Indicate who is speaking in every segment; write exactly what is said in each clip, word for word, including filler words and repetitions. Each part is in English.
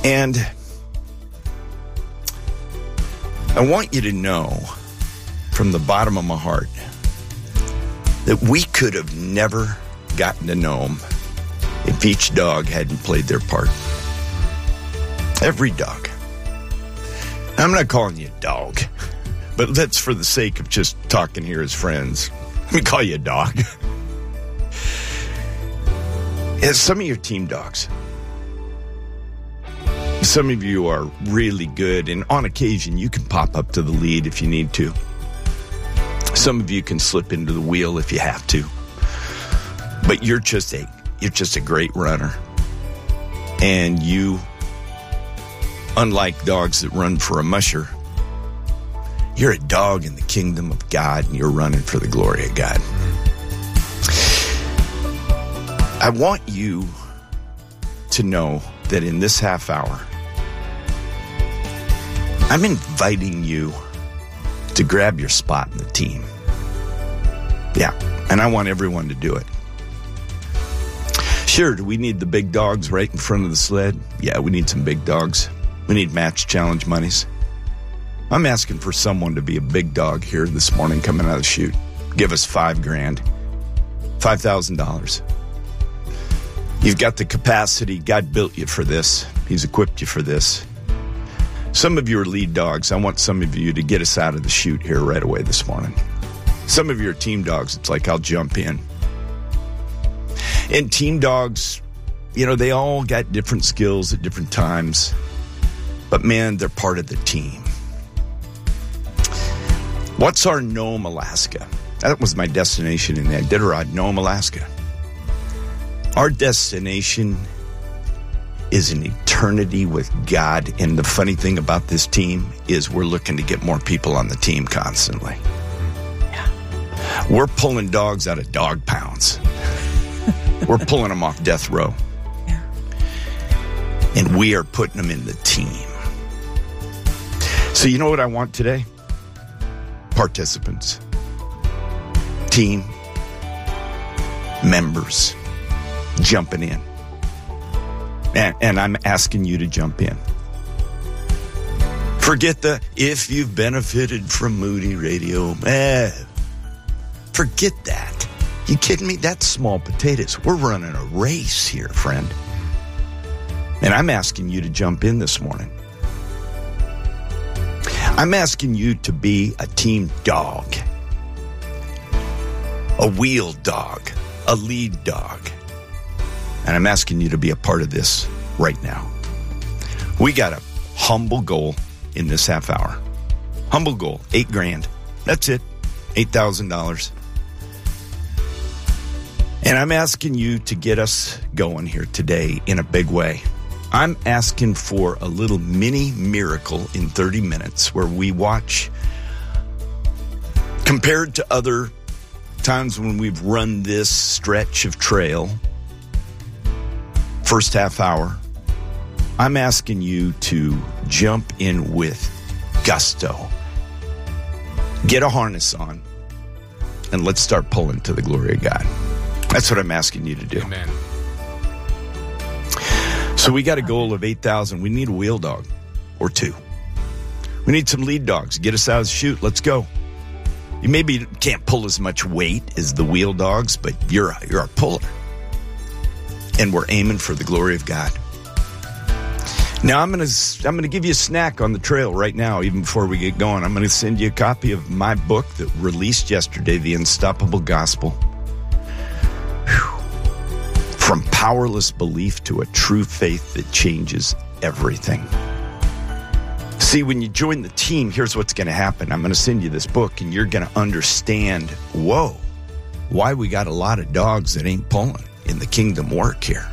Speaker 1: And I want you to know from the bottom of my heart that we could have never gotten to know them if each dog hadn't played their part. Every dog. I'm not calling you a dog, but that's for the sake of just talking here as friends. Let me call you a dog. As some of your team dogs. Some of you are really good, and on occasion you can pop up to the lead if you need to. Some of you can slip into the wheel if you have to. But you're just a you're just a great runner. And you, unlike dogs that run for a musher, you're a dog in the kingdom of God, and you're running for the glory of God. I want you to know that in this half hour, I'm inviting you to grab your spot in the team. Yeah, and I want everyone to do it. Sure, do we need the big dogs right in front of the sled? Yeah, we need some big dogs. We need match challenge monies. I'm asking for someone to be a big dog here this morning coming out of the chute. Give us five grand. Five thousand dollars. You've got the capacity. God built you for this. He's equipped you for this. Some of you are lead dogs. I want some of you to get us out of the chute here right away this morning. Some of you are team dogs. It's like, I'll jump in. And team dogs, you know, they all got different skills at different times. But man, they're part of the team. What's our Nome, Alaska? That was my destination in the Iditarod, Nome, Alaska. Our destination is an eternity with God. And the funny thing about this team is we're looking to get more people on the team constantly. Yeah. We're pulling dogs out of dog pounds. We're pulling them off death row. Yeah. And we are putting them in the team. So you know what I want today? Participants. Team. Members. Jumping in. And, and I'm asking you to jump in. Forget the, if you've benefited from Moody Radio. Eh, forget that. You kidding me? That's small potatoes. We're running a race here, friend. And I'm asking you to jump in this morning. I'm asking you to be a team dog. A wheel dog. A lead dog. And I'm asking you to be a part of this right now. We got a humble goal in this half hour. Humble goal, eight grand. That's it, eight thousand dollars. And I'm asking you to get us going here today in a big way. I'm asking for a little mini miracle in thirty minutes where we watch, compared to other times when we've run this stretch of trail, first half hour, I'm asking you to jump in with gusto. Get a harness on, and let's start pulling to the glory of God. That's what I'm asking you to do.
Speaker 2: Amen.
Speaker 1: So we got a goal of eight thousand. We need a wheel dog or two. We need some lead dogs. Get us out of the chute. Let's go. You maybe can't pull as much weight as the wheel dogs, but you're a, you're a puller. And we're aiming for the glory of God. Now, I'm going to I'm going to give you a snack on the trail right now, even before we get going. I'm going to send you a copy of my book that released yesterday, The Unstoppable Gospel. Whew. From powerless belief to a true faith that changes everything. See, when you join the team, here's what's going to happen. I'm going to send you this book, and you're going to understand, whoa, why we got a lot of dogs that ain't pulling in the kingdom work here.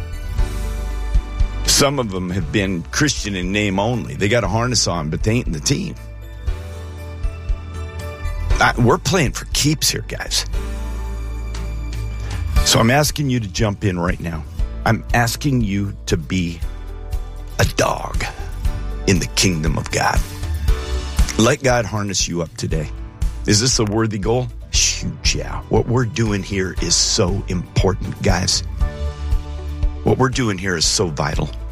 Speaker 1: Some of them have been Christian in name only. They got a harness on, but they ain't in the team. I, we're playing for keeps here, guys. So I'm asking you to jump in right now. I'm asking you to be a dog in the kingdom of God. Let God harness you up today. Is this a worthy goal? Shoot, yeah. What we're doing here is so important, guys. What we're doing here is so vital.